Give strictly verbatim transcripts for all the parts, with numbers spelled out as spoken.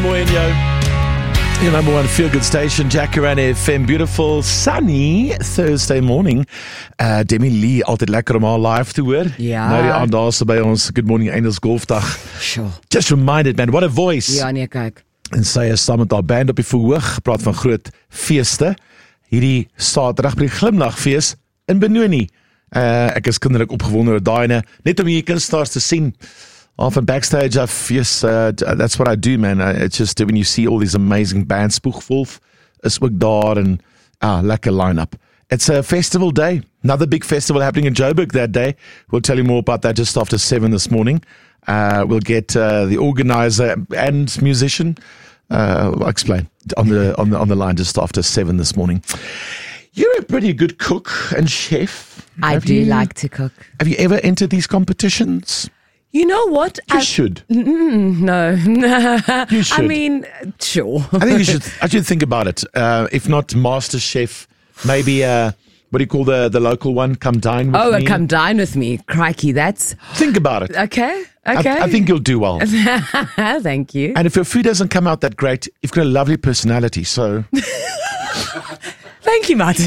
mooi in jou. Your number one feel-good station, Jacaranda F M. Beautiful, sunny Thursday morning. Uh, Demi Lee, altyd lekker om haar live te hoor. Ja. Nou die aand daar so by ons Good Morning Angels golfdag. Sure. Just reminded, man, what a voice. Ja, nee, kyk. En sy is saam met haar band op die verhoog, praat van groot feeste. Hierdie Saterdag by die Glimlagfees in Benoni. Uh, ek is kinderlik opgewonde oor daai ene, net om hier kunstenaars te sien. Often backstage, I've, yes, uh, that's what I do, man. Uh, it's just when you see all these amazing bands, Spoegwolf is ook daar en ah, lekker line-up. It's a festival day, another big festival happening in Joburg that day. We'll tell you more about that just after seven this morning. Uh, we'll get uh, the organizer and musician. Uh, I'll explain on the on the on the line just after seven this morning. You're a pretty good cook and chef. I Have do you, like to cook. Have you ever entered these competitions? You know what? You I, should. Mm, no. You should. I mean, sure. I think you should. I should think about it. Uh, if not Master Chef, maybe uh, what do you call the the local one? Come dine with Oh, me. come dine with me. Crikey, that's... Think about it. Okay, okay. I, I think you'll do well. Thank you. And if your food doesn't come out that great, you've got a lovely personality. So Thank you, Martin.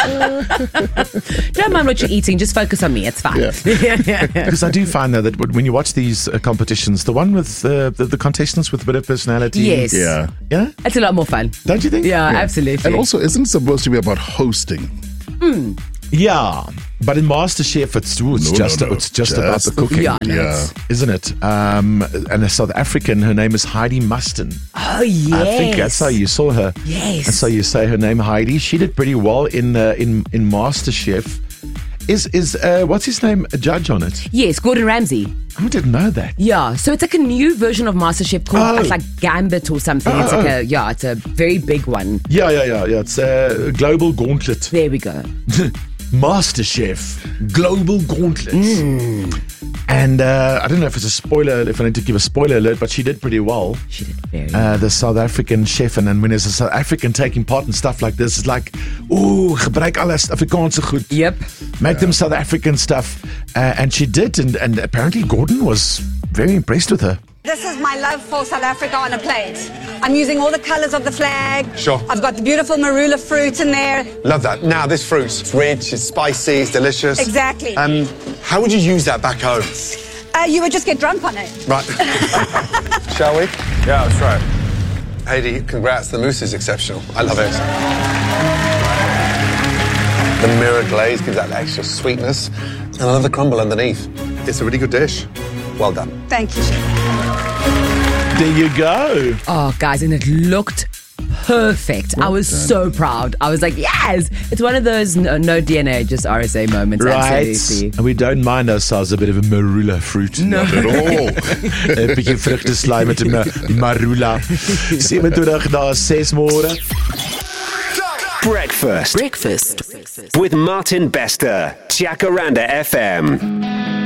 Don't mind what you're eating. Just focus on me. It's fine. Yeah. Because I do find though that when you watch these uh, competitions, the one with uh, the, the contestants with a bit of personality, Yes. Yeah. yeah, It's a lot more fun. don't you think? Yeah, absolutely. And also, isn't it supposed to be about hosting? yeah. But in MasterChef, it's ooh, it's No, just no, no. it's just, Just about the the cooking. Yeah, no, Yeah. it's- Isn't it? Um, and a South African, her name is Heidi Muston. Oh, yes. I think that's how you saw her. Yes. That's how you say her name, Heidi. She did pretty well in uh, in in MasterChef. Is is uh, what's his name a judge on it? Yes, Gordon Ramsay. I didn't know that. Yeah, so it's like a new version of MasterChef called Oh. it's like Gambit or something. It's Oh, like oh. a, yeah, it's a very big one. Yeah, yeah, yeah, yeah. It's a uh, Global Gauntlet. There we go. MasterChef Global Gauntlet. And uh, I don't know if it's a spoiler, if I need to give a spoiler alert, but she did pretty well. She did very Uh, the South African chef, and then when there's a South African taking part in stuff like this, it's like, ooh, gebruik alles Afrikaanse goed. Yep. Make them South African stuff. Uh, and she did, and, and apparently Gordon was very impressed with her. This is my love for South Africa on a plate. I'm using all the colours of the flag. Sure. I've got the beautiful marula fruit in there. Love that. Now, this fruit, it's rich, it's spicy, it's delicious. Exactly. Um, how would you use that back home? Uh, you would just get drunk on it. Right. Shall we? Yeah, that's right. Heidi, congrats. The mousse is exceptional. I love it. The mirror glaze gives that extra sweetness. And I love the crumble underneath. It's a really good dish. Well done. Thank you, Chef. There you go. Oh, guys, and it looked perfect. I was so proud. I was like, yes! It's one of those no, no D N A, just R S A moments. Right. Absolutely. And we don't mind ourselves a bit of a marula fruit. No. Not at all. 'n bietjie vrugteslaai met 'n ma- marula. seven twenty na ses môre. Breakfast Breakfast. with Martin Bester, Jacaranda F M.